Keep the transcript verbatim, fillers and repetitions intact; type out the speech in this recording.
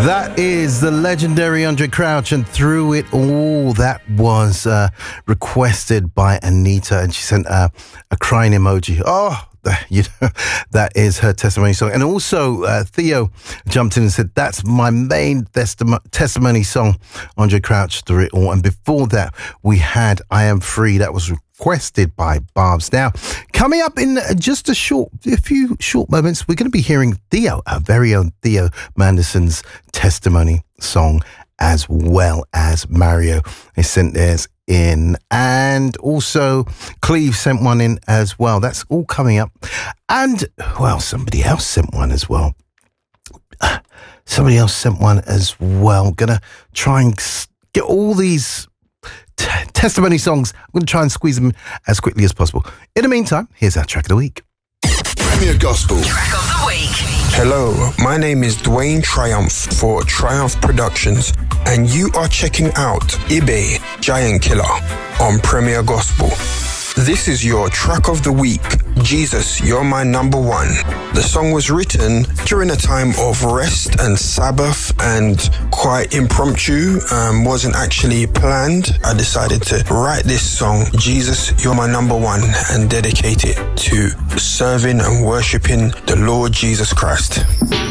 That is the legendary Andre Crouch, and Through It All. That was uh, requested by Anita, and she sent uh, a crying emoji. Oh, you know, that is her testimony song. And also uh, Theo jumped in and said, that's my main testi- testimony song, Andre Crouch, Through It All. And before that, we had I Am Free. That was requested by Barbs. Now, coming up in just a short, a few short moments, we're going to be hearing Theo, our very own Theo Manderson's testimony song, as well as Mario. They sent theirs in, and also Cleve sent one in as well. That's all coming up. And, well, somebody else sent one as well. Somebody else sent one as well. I'm going to try and get all these T- testimony songs. I'm going to try and squeeze them as quickly as possible. In the meantime, here's our track of the week. Premier Gospel Track of the week. Hello, my name is Dwayne Triumph for Triumph Productions, and you are checking out Ibe Giant Killer on Premier Gospel. This is your track of the week, Jesus, You're My Number One. The song was written during a time of rest and Sabbath and quite impromptu, um, wasn't actually planned. I decided to write this song, Jesus, You're My Number One, and dedicate it to serving and worshipping the Lord Jesus Christ.